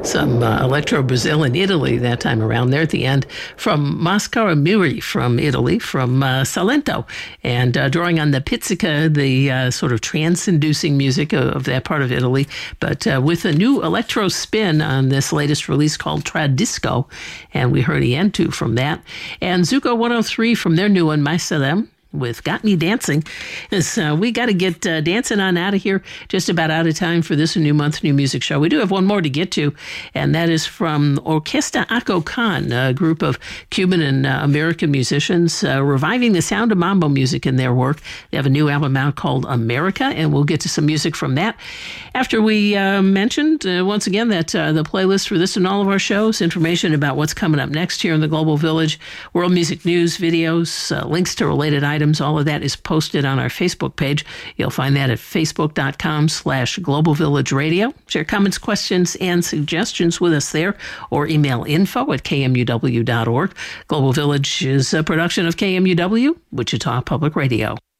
Some Electro Brazil in Italy that time around there at the end from Mascara Muri from Italy, from Salento, and drawing on the pizzica, the sort of trance-inducing music of that part of Italy, but with a new electro spin on this latest release called Tradisco, and we heard Ientu from that, and Zuko 103 from their new one, Mais Salem, with Got Me Dancing. So we got to get dancing on out of here. Just about out of time for this New Month, New Music show. We do have one more to get to, and that is from Orquesta Acocan, a group of Cuban and American musicians reviving the sound of mambo music in their work. They have a new album out called America, and we'll get to some music from that. After we mentioned, once again, that the playlist for this and all of our shows, information about what's coming up next here in the Global Village, world music news, videos, links to related items, all of that is posted on our Facebook page. You'll find that at facebook.com/Global Village Radio. Share comments, questions, and suggestions with us there, or email info@kmuw.org. Global Village is a production of KMUW, Wichita Public Radio.